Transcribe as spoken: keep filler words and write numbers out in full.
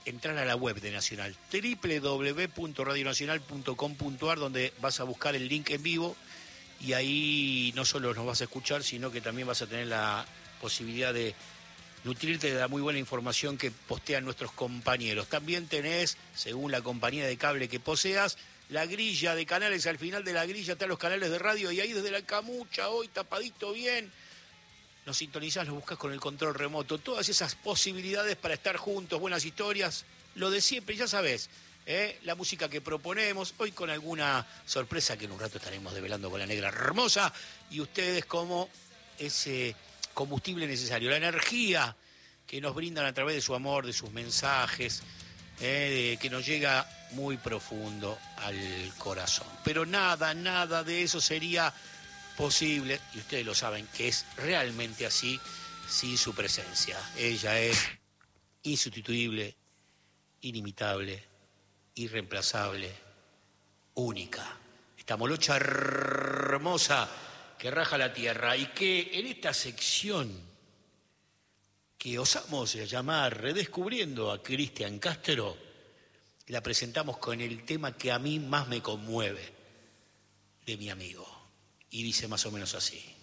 entrar a la web de Nacional, doble u doble u doble u punto radio nacional punto com punto a r, donde vas a buscar el link en vivo y ahí no solo nos vas a escuchar, sino que también vas a tener la posibilidad de nutrirte de la muy buena información que postean nuestros compañeros. También tenés, según la compañía de cable que poseas, la grilla de canales. Al final de la grilla están los canales de radio y ahí desde la camucha, hoy tapadito bien, nos sintonizás, nos buscas con el control remoto. Todas esas posibilidades para estar juntos, buenas historias, lo de siempre, ya sabés, ¿eh? La música que proponemos, hoy con alguna sorpresa que en un rato estaremos develando con la negra hermosa, y ustedes como ese combustible necesario, la energía que nos brindan a través de su amor, de sus mensajes, eh, de, que nos llega muy profundo al corazón. Pero nada, nada de eso sería posible, y ustedes lo saben que es realmente así, sin su presencia. Ella es insustituible, inimitable, irreemplazable, única. Esta molocha hermosa que raja la tierra y que en esta sección que osamos llamar Redescubriendo a Cristian Castro, la presentamos con el tema que a mí más me conmueve de mi amigo. Y dice más o menos así.